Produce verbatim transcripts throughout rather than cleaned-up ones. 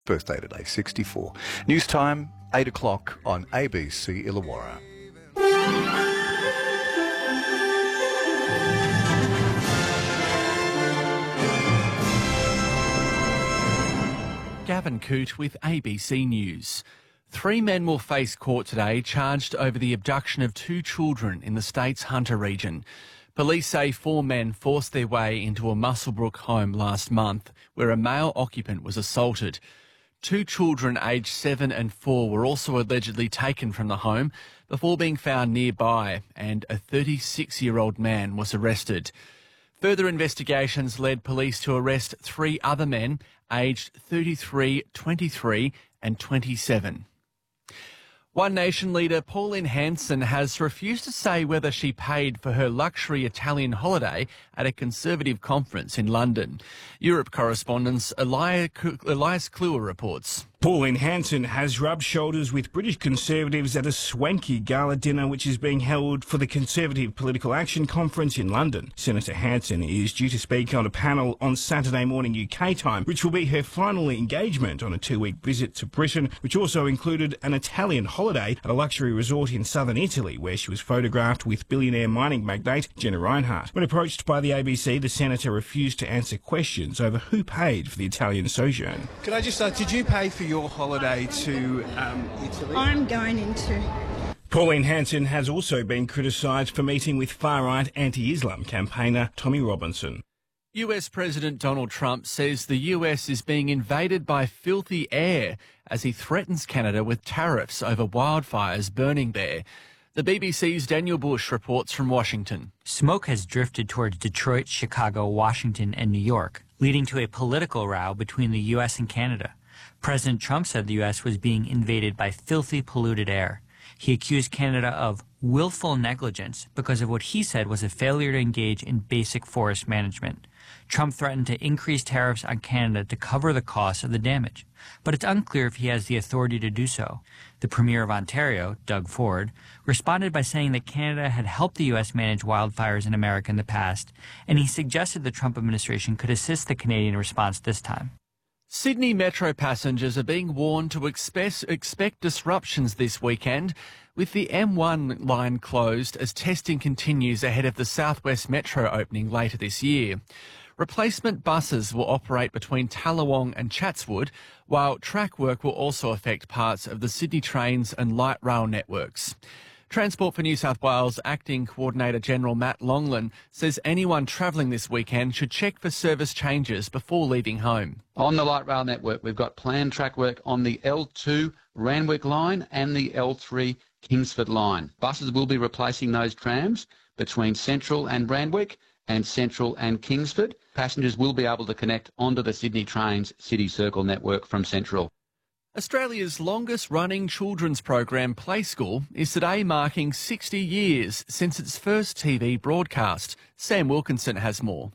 Birthday today, sixty-four. News time, eight o'clock on A B C Illawarra. Gavin Coote with A B C News. Three men will face court today charged over the abduction of two children in the state's Hunter region. Police say four men forced their way into a Muswellbrook home last month where a male occupant was assaulted. Two children aged seven and four were also allegedly taken from the home before being found nearby, and a thirty-six-year-old man was arrested. Further investigations led police to arrest three other men aged thirty-three, twenty-three and twenty-seven. One Nation leader Pauline Hanson has refused to say whether she paid for her luxury Italian holiday at a Conservative conference in London. Europe correspondent Elias Kluwer reports. Pauline Hanson has rubbed shoulders with British Conservatives at a swanky gala dinner which is being held for the Conservative Political Action Conference in London. Senator Hanson is due to speak on a panel on Saturday morning U K time, which will be her final engagement on a two-week visit to Britain, which also included an Italian holiday at a luxury resort in southern Italy, where she was photographed with billionaire mining magnate Jenna Reinhardt. When approached by the A B C, the senator refused to answer questions over who paid for the Italian sojourn. Can I just ask, did you pay for your holiday to um, Italy? I'm going into. Pauline Hanson has also been criticised for meeting with far-right anti-Islam campaigner Tommy Robinson. U S President Donald Trump says the U S is being invaded by filthy air as he threatens Canada with tariffs over wildfires burning there. The B B C's Daniel Bush reports from Washington. Smoke has drifted towards Detroit, Chicago, Washington and New York, leading to a political row between the U S and Canada. President Trump said the U S was being invaded by filthy, polluted air. He accused Canada of willful negligence because of what he said was a failure to engage in basic forest management. Trump threatened to increase tariffs on Canada to cover the cost of the damage, but it's unclear if he has the authority to do so. The Premier of Ontario, Doug Ford, responded by saying that Canada had helped the U S manage wildfires in America in the past, and he suggested the Trump administration could assist the Canadian response this time. Sydney Metro passengers are being warned to expect, expect disruptions this weekend, with the M one line closed as testing continues ahead of the South West Metro opening later this year. Replacement buses will operate between Tallawong and Chatswood, while track work will also affect parts of the Sydney Trains and Light Rail networks. Transport for New South Wales Acting Coordinator General Matt Longland says anyone travelling this weekend should check for service changes before leaving home. On the Light Rail network, we've got planned track work on the L two Randwick line and the L three Kingsford line. Buses will be replacing those trams between Central and Randwick and Central and Kingsford. Passengers will be able to connect onto the Sydney Trains City Circle network from Central. Australia's longest-running children's program, Play School, is today marking sixty years since its first T V broadcast. Sam Wilkinson has more.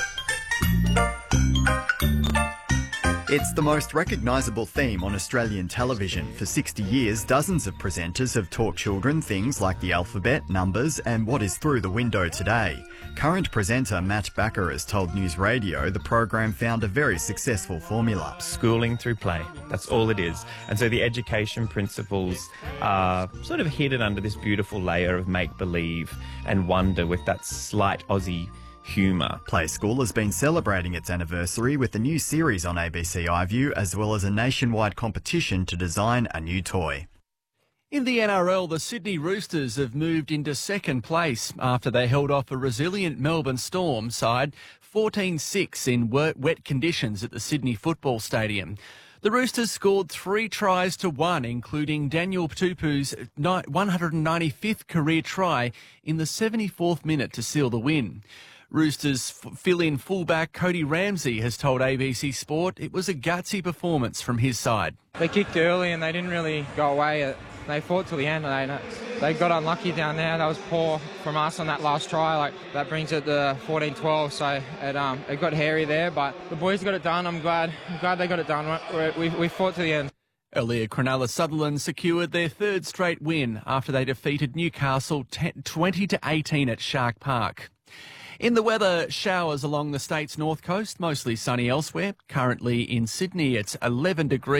It's the most recognisable theme on Australian television. For sixty years, dozens of presenters have taught children things like the alphabet, numbers and what is through the window today. Current presenter Matt Backer has told News Radio the program found a very successful formula. Schooling through play, that's all it is. And so the education principles are sort of hidden under this beautiful layer of make-believe and wonder with that slight Aussie humour. Play School has been celebrating its anniversary with a new series on A B C iView, as well as a nationwide competition to design a new toy. In the N R L, the Sydney Roosters have moved into second place after they held off a resilient Melbourne Storm side fourteen six in wet conditions at the Sydney Football Stadium. The Roosters scored three tries to one, including Daniel Tupu's one hundred ninety-fifth career try in the seventy-fourth minute to seal the win. Roosters fill-in fullback Cody Ramsey has told A B C Sport it was a gutsy performance from his side. They kicked early and they didn't really go away. They fought till the end. And they, they got unlucky down there. That was poor from us on that last try. Like that brings it to fourteen twelve. So it, um, it got hairy there, but the boys got it done. I'm glad. I'm glad they got it done. We, we fought to the end. Earlier, Cronulla Sutherland secured their third straight win after they defeated Newcastle twenty to eighteen at Shark Park. In the weather, showers along the state's north coast, mostly sunny elsewhere. Currently in Sydney, it's eleven degrees.